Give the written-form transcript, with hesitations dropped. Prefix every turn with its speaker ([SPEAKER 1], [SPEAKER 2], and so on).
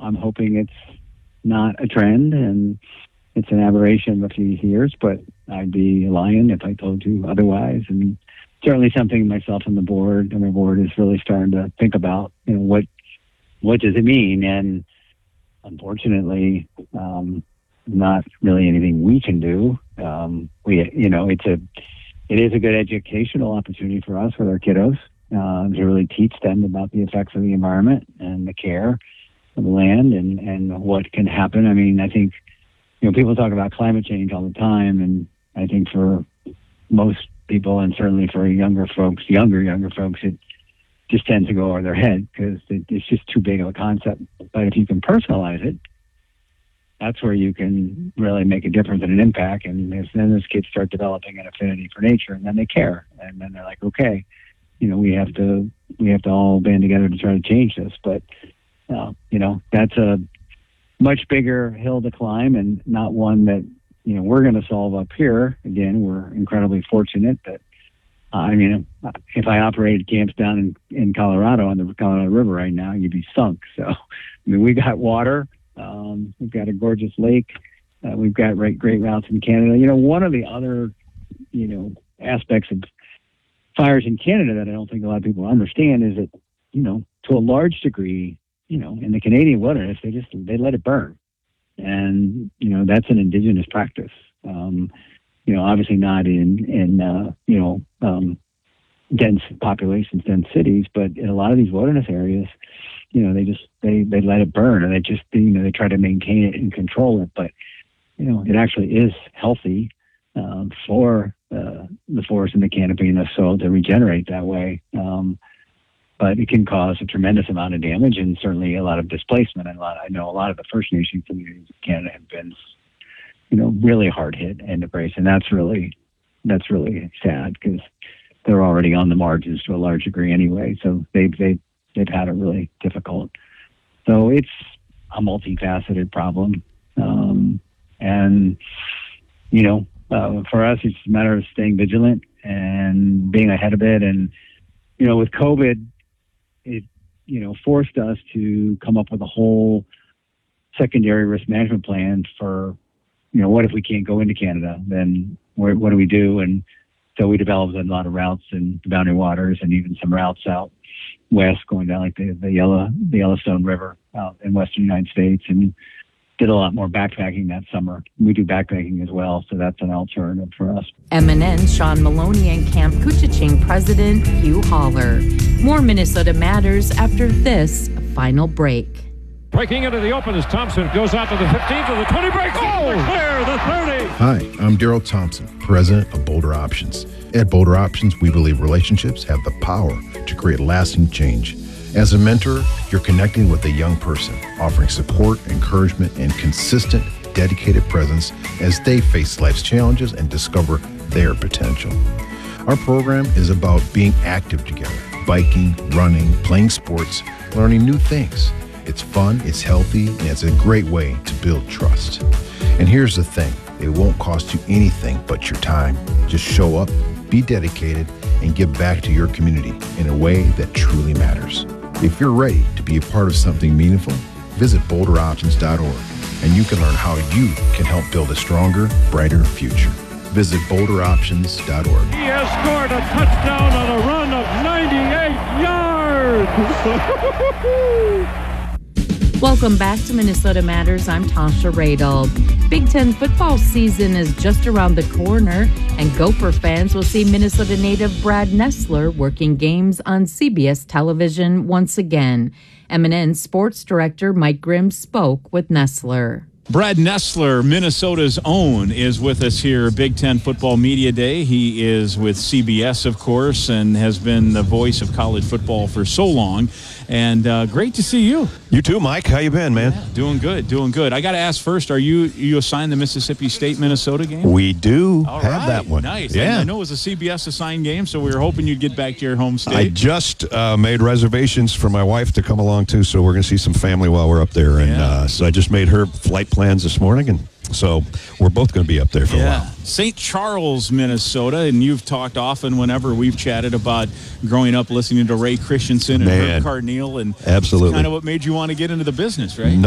[SPEAKER 1] I'm hoping it's not a trend and it's an aberration of a few years, but I'd be lying if I told you otherwise. And certainly something myself and the board is really starting to think about, what does it mean? And unfortunately, not really anything we can do. It is a good educational opportunity for us with our kiddos to really teach them about the effects of the environment and the care of the land and what can happen. I mean, I think, people talk about climate change all the time, and I think for most people, and certainly for younger folks, it just tends to go over their head because it's just too big of a concept. But if you can personalize it, that's where you can really make a difference and an impact. And then those kids start developing an affinity for nature, and then they care, and then they're like, okay, we have to all band together to try to change this. But that's a much bigger hill to climb, and not one that we're going to solve up here. Again, we're incredibly fortunate that if I operated camps down in Colorado on the Colorado River right now, you'd be sunk. So we got water. We've got a gorgeous lake. We've got great routes in Canada. One of the other, aspects of fires in Canada that I don't think a lot of people understand is that, to a large degree, in the Canadian wilderness, they let it burn. And, that's an indigenous practice. Obviously not in dense populations, dense cities, but in a lot of these wilderness areas, they let it burn, and they try to maintain it and control it. But, it actually is healthy for the forest and the canopy and the soil to regenerate that way. But it can cause a tremendous amount of damage and certainly a lot of displacement. I know a lot of the First Nation communities in Canada have been, really hard hit and embraced, and that's really sad because they're already on the margins to a large degree anyway. So they've had it really difficult. So it's a multifaceted problem, and for us, it's a matter of staying vigilant and being ahead of it. And with COVID, it forced us to come up with a whole secondary risk management plan for what if we can't go into Canada? Then what do we do? And so we developed a lot of routes in the Boundary Waters and even some routes out west going down like the Yellowstone River out in western United States, and did a lot more backpacking that summer. We do backpacking as well, so that's an alternative for us.
[SPEAKER 2] MNN's Sean Maloney and Camp Koochiching President Hugh Haller. More Minnesota Matters after this final break.
[SPEAKER 3] Breaking into the open as Thompson goes out to the 15th of the 20 breaks. Oh, clear the 30.
[SPEAKER 4] Hi, I'm Daryl Thompson, president of Boulder Options. At Boulder Options, we believe relationships have the power to create lasting change. As a mentor, you're connecting with a young person, offering support, encouragement, and consistent, dedicated presence as they face life's challenges and discover their potential. Our program is about being active together, biking, running, playing sports, learning new things. It's fun, it's healthy, and it's a great way to build trust. And here's the thing, it won't cost you anything but your time. Just show up, be dedicated, and give back to your community in a way that truly matters. If you're ready to be a part of something meaningful, visit boulderoptions.org and you can learn how you can help build a stronger, brighter future. Visit boulderoptions.org.
[SPEAKER 3] He has scored a touchdown on a run of 98 yards.
[SPEAKER 2] Welcome back to Minnesota Matters. I'm Tasha Radel. Big Ten football season is just around the corner, and Gopher fans will see Minnesota native Brad Nessler working games on CBS television once again. MNN Sports Director Mike Grimm spoke with Nessler.
[SPEAKER 5] Brad Nessler, Minnesota's own, is with us here, Big Ten Football Media Day. He is with CBS, of course, and has been the voice of college football for so long. And great to see you.
[SPEAKER 6] You too, Mike. How you been, man?
[SPEAKER 5] Yeah, doing good. I got to ask first, are you assigned the Mississippi State-Minnesota game?
[SPEAKER 6] We do
[SPEAKER 5] All
[SPEAKER 6] have
[SPEAKER 5] right,
[SPEAKER 6] that one.
[SPEAKER 5] Nice.
[SPEAKER 6] Yeah.
[SPEAKER 5] I know it was a CBS assigned game, so we were hoping you'd get back to your home state.
[SPEAKER 6] I just made reservations for my wife to come along, too, so we're going to see some family while we're up there. And so I just made her flight plans this morning, and so we're both going to be up there for a while.
[SPEAKER 5] St. Charles, Minnesota, and you've talked often whenever we've chatted about growing up listening to Ray Christensen and Herb Carneal, and
[SPEAKER 6] absolutely
[SPEAKER 5] kind of what made you want to get into the business, right?